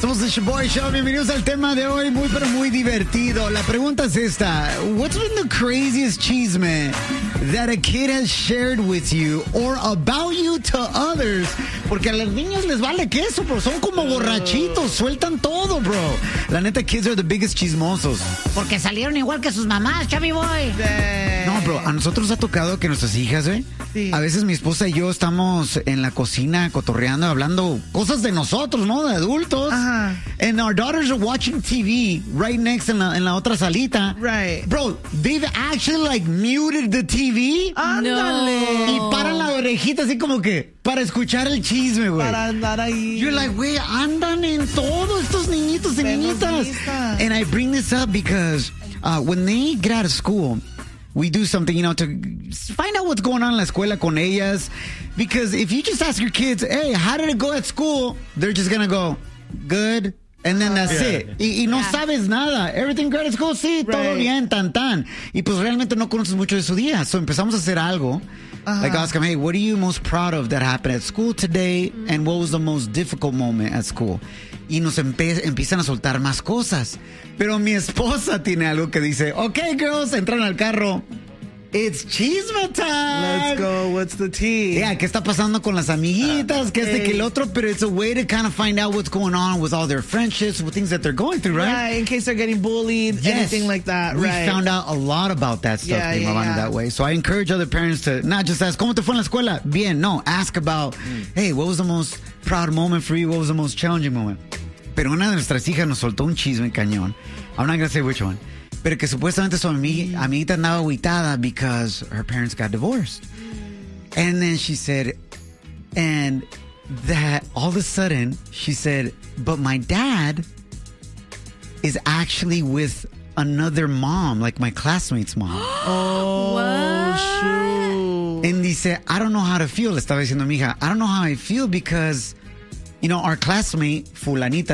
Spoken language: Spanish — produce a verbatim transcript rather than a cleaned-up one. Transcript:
Somos el Shoboy Show. Bienvenidos al tema de hoy, muy pero muy divertido. La pregunta es esta: What's been the craziest chisme that a kid has shared with you or about you to others? Porque a los niños les vale queso, bro. Son como borrachitos, sueltan todo, bro. La neta, kids are the biggest chismosos. Porque salieron igual que sus mamás, Chavi Boy. No, bro, a nosotros nos ha tocado que nuestras hijas, ¿eh? Sí. A veces mi esposa y yo estamos en la cocina cotorreando, hablando cosas de nosotros, ¿no? De adultos. Ajá. And our daughters are watching T V right next en la, en la otra salita. Right. Bro, they've actually like muted the T V. Ándale. Y paran la orejita así como que para escuchar el chisme, güey. Para andar ahí. You're like, güey, andan en todo estos niñitos y niñitas. And I bring this up because uh, when they get out of school, we do something, you know, to find out what's going on in la escuela con ellas. Because if you just ask your kids, hey, how did it go at school? They're just going to go, good. And then that's yeah. it. Y, y no yeah. sabes nada. Everything great at school, sí, right. todo bien, tan, tan. Y pues realmente no conoces mucho de su día. So empezamos a hacer algo. Uh-huh. Like ask them, hey, what are you most proud of that happened at school today? Mm-hmm. And what was the most difficult moment at school? Y nos empe- empiezan a soltar más cosas. Pero mi esposa tiene algo que dice, okay, girls, entran al carro. It's chisme time. Let's go. What's the tea? Yeah, ¿qué está pasando con las amiguitas? ¿Qué este, que el otro? Pero it's a way to kind of find out what's going on with all their friendships, with things that they're going through, right? Right, in case they're getting bullied, yes. anything like that, we right. We found out a lot about that stuff, yeah, yeah, yeah. that way. So I encourage other parents to not just ask, ¿cómo te fue en la escuela? Bien, no. Ask about, mm. hey, what was the most proud moment for you? What was the most challenging moment? Pero una de nuestras hijas nos soltó un chisme cañón. I'm not going to say which one. Pero que supuestamente su amig- amiguita andaba agüitada because her parents got divorced. And then she said, and that all of a sudden, she said, but my dad is actually with another mom, like my classmate's mom. Oh, shoot. And dice, I don't know how to feel. Le estaba diciendo a mi hija, I don't know how I feel because, you know, our classmate, fulanita,